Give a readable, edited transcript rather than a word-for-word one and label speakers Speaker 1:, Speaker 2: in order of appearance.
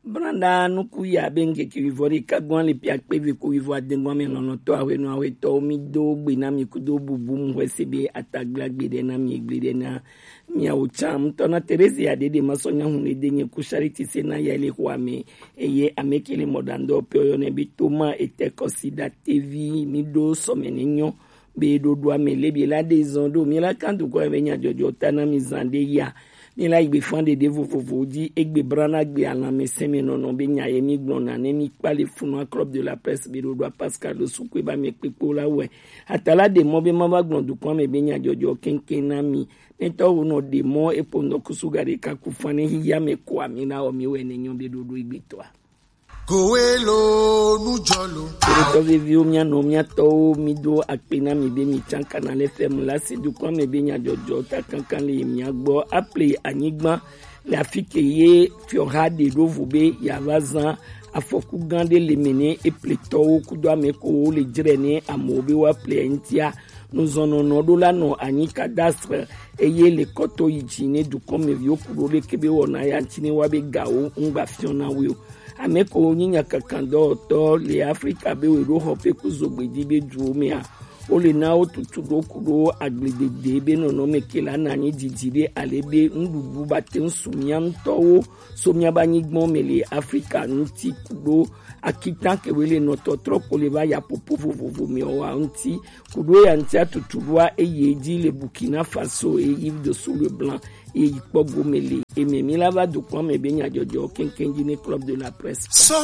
Speaker 1: Branda nuku ya benge ki vivori kagwan le piak peve ko vivo dengwa me nono to awe no awe to mi do gbe na mi kudo bubu mwesebe atagla gbe de na mi gbe de na mi aucham to na Teresa ya dede masonya hunde denye ku charity sena ya le kwame eye amekele modando peyo ne bitoma ete kosida TV mi do somenenyo be do do amele bi la dezondo mi la kantu ko benya jojo tana mi zande ya ni la igbe fande de vovovo di egbe brana gbe ala meseme nono be nya yemi gbona ne mi pale funu club de la presse be do Pascal do sukwe ba me pepo la we atala de mo be mama gbondu ko me be nya jojo kenkena mi nto wono de mo e pondo kusuga de kakufane hiya me kwa mi na o mi we ne nyon be do igbe to
Speaker 2: Koelo nujolo.
Speaker 1: Toto vivio mia no mia to mi do akpena mi be mi chanka na le fem la si du kwa me be nya jojo ta kankan le mia gbo appelé anigba la fike ye fiora de do vube ya vazan afoku gande le mene e pleto ku do me ko le jirene amobe wa plentia nous en no do la no ani cadastre eye le koto yijine du comme vio ku le kebe wona ya ntini wa be gawo ngba fiona wi ameko nyinya kakando to le Africa be we ro hope kuzogbeji be dromia ole na otutu do kudo agbedede be no mekela na nyi jijire alebe ndubu bate nsumia ntowo somia banyigbon mele Africa nti kudo akita kewele no totro ko le ba ya popo vovovo mi o anti kudo ya nti atutulwa eyeji le Burkina Faso et Yves de sous le blanc et Ipogo mele et memila va du kwa me benya jojo kenkenji ne club de la presse.